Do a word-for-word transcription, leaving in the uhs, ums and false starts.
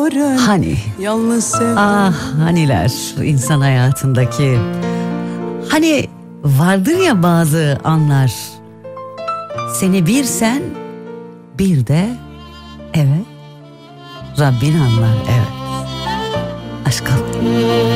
gören Hani, yalnız sevda. ah haniler insan hayatındaki. Hani vardır ya bazı anlar. Seni bir sen, bir de evet Rabbin anlar, evet. Aşk